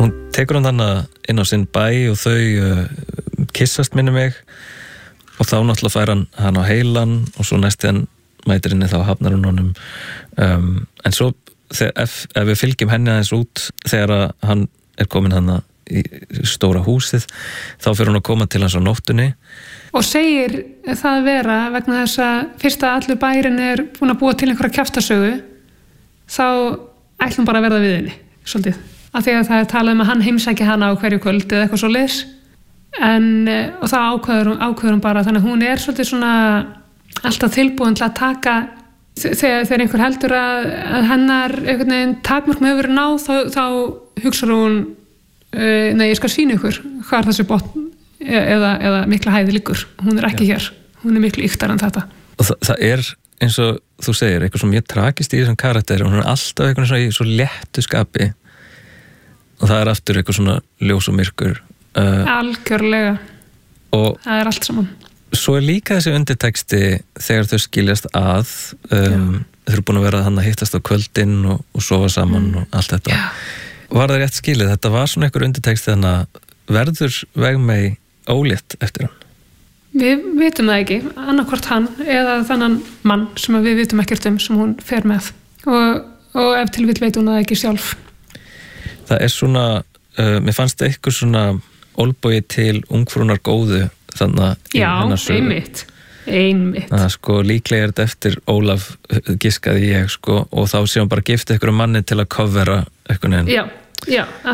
Hún tekur hann þannig inn á sinn bæ og þau kissast minni mig og þá náttúrulega fær hann á heilan og svo næstíðan mætir henni þá hafnar hún honum en svo ef við fylgjum henni aðeins út þegar hann komin hann í stóra húsið þá fyrir hún að koma til hans á nóttunni og segir það vera vegna þess að fyrst að allur bærin búin að búa til einhverja kjaftasögu þá ætlum bara að verða við henni svolítið, af því að það talað að hann heimsæki hana á hverju kvöld eða eitthvað svoleiðis og það ákveður hún bara, þannig að hún svolítið svona alltaf tilbúin til að taka þegar einhver heldur að hennar einhvern veginn takmörk með verið náð þá hugsar hún nei, ég skal sýna ykkur hvað þessi botn eða mikla hæði liggur, hún ekki hér hún miklu yktar en þetta og það eins og þú segir eitthvað sem ég tragist í þessum karakter og hún alltaf eitthvað svona í svo léttu skapi og það aftur eitthvað svona ljós og myrkur algjörlega og það allt saman. Svo líka þessi undirteksti þegar þau skiljast að þau eru búin að vera að hittast á kvöldin og sofa saman og allt þetta. Var það rétt skilið? Þetta var svona einhver undirteksti þannig að verður Vegmey ólétt eftir hann? Við vitum það ekki, annarkvort hann eða þannan mann sem við vitum ekkert sem hún fer með og ef til vill veit hún það ekki sjálf. Það svona, mér fannst eitthvað svona olbogi til ungfrúnar góðu þannig í hennar sögu. Já, einmitt. Sko, líklega þetta eftir Ólaf giskaði ég og þá sé hún bara gift einhverjum manni til að covera einhvern veginn. Já,